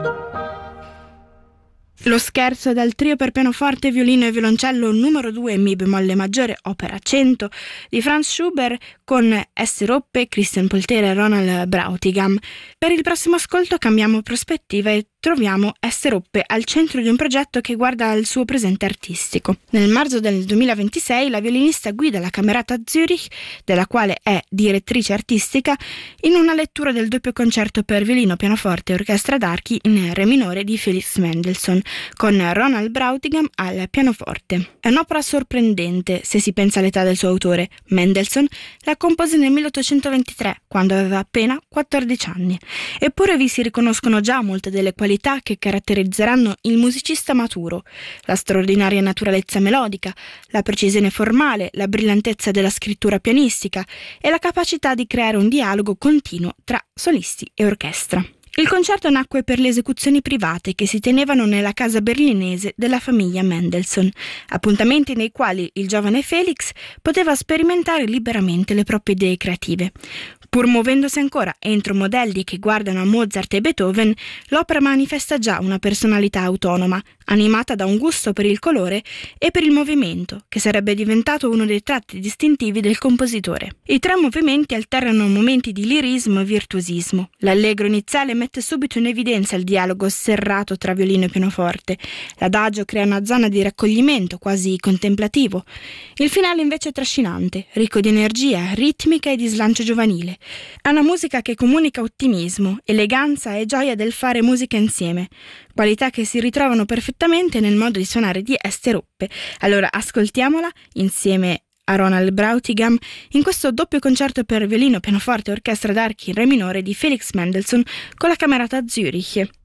Lo scherzo dal trio per pianoforte, violino e violoncello numero 2 Mi bemolle maggiore, opera 100 di Franz Schubert con S. Roppe, Christian Polter e Ronald Brautigam. Per il prossimo ascolto cambiamo prospettiva e troviamo S. Roppe al centro di un progetto che guarda al suo presente artistico. Nel marzo del 2026 la violinista guida la Camerata Zürich, della quale è direttrice artistica, in una lettura del doppio concerto per violino, pianoforte e orchestra d'archi in re minore di Felix Mendelssohn, con Ronald Brautigam al pianoforte. È un'opera sorprendente se si pensa all'età del suo autore. Mendelssohn la compose nel 1823, quando aveva appena 14 anni. Eppure vi si riconoscono già molte delle qualità che caratterizzeranno il musicista maturo: la straordinaria naturalezza melodica, la precisione formale, la brillantezza della scrittura pianistica e la capacità di creare un dialogo continuo tra solisti e orchestra. Il concerto nacque per le esecuzioni private che si tenevano nella casa berlinese della famiglia Mendelssohn, appuntamenti nei quali il giovane Felix poteva sperimentare liberamente le proprie idee creative. Pur muovendosi ancora entro modelli che guardano a Mozart e Beethoven, l'opera manifesta già una personalità autonoma, animata da un gusto per il colore e per il movimento, che sarebbe diventato uno dei tratti distintivi del compositore. I tre movimenti alternano momenti di lirismo e virtuosismo. L'allegro iniziale mette subito in evidenza il dialogo serrato tra violino e pianoforte. L'adagio crea una zona di raccoglimento quasi contemplativo. Il finale invece è trascinante, ricco di energia, ritmica e di slancio giovanile. È una musica che comunica ottimismo, eleganza e gioia del fare musica insieme, qualità che si ritrovano perfettamente nel modo di suonare di S. Roppe. Allora ascoltiamola insieme a Ronald Brautigam in questo doppio concerto per violino, pianoforte e orchestra d'archi in re minore di Felix Mendelssohn con la Camerata Zürich.